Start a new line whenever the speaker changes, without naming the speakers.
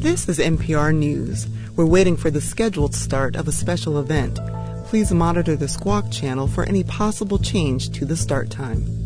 This is NPR News. We're waiting for the scheduled start of a special event. Please monitor the Squawk channel for any possible change to the start time.